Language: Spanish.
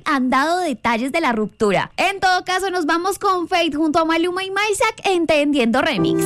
han dado detalles de la ruptura. En todo caso, nos vamos con Fate junto a Maluma y Maisak, Entendiendo Remix.